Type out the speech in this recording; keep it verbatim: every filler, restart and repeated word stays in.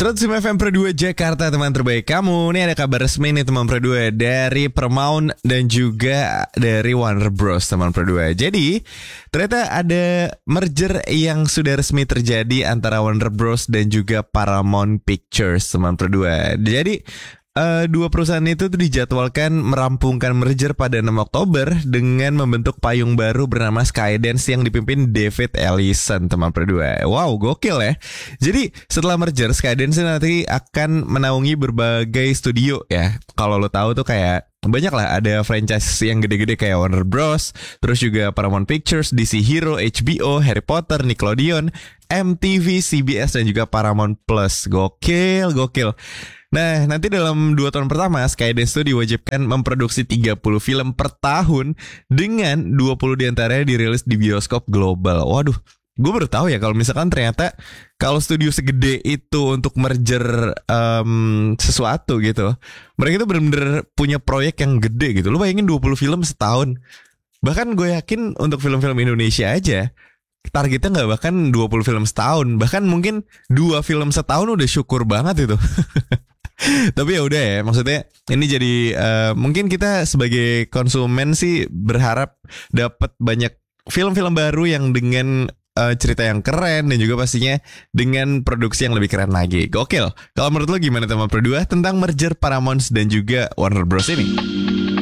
seratus lima F M Pro dua Jakarta, teman terbaik kamu. Ini ada kabar resmi nih teman Pro dua dari Paramount dan juga dari Warner Bros teman Pro dua. Jadi ternyata ada merger yang sudah resmi terjadi antara Warner Bros dan juga Paramount Pictures teman Pro dua. Jadi Uh, dua perusahaan itu tuh dijadwalkan merampungkan merger pada enam Oktober dengan membentuk payung baru bernama Skydance yang dipimpin David Ellison teman berdua. Wow, gokil ya. Jadi setelah merger, Skydance nanti akan menaungi berbagai studio ya. Kalau lo tahu tuh kayak banyak lah, ada franchise yang gede-gede kayak Warner Bros, terus juga Paramount Pictures, D C Hero, H B O, Harry Potter, Nickelodeon, M T V, C B S dan juga Paramount Plus. Gokil, gokil. Nah, nanti dalam dua tahun pertama, Skydance itu diwajibkan memproduksi tiga puluh film per tahun dengan dua puluh diantaranya dirilis di bioskop global. Waduh, gue baru tahu ya kalau misalkan ternyata kalau studio segede itu untuk merger um, sesuatu gitu, mereka itu benar-benar punya proyek yang gede gitu. Lu bayangin dua puluh film setahun. Bahkan gue yakin untuk film-film Indonesia aja targetnya nggak bahkan dua puluh film setahun, bahkan mungkin dua film setahun udah syukur banget itu. Tapi ya udah ya, maksudnya ini jadi uh, mungkin kita sebagai konsumen sih berharap dapat banyak film-film baru yang dengan uh, cerita yang keren dan juga pastinya dengan produksi yang lebih keren lagi. Gokil. Kalau menurut lo gimana teman berdua tentang merger Paramount dan juga Warner Bros ini?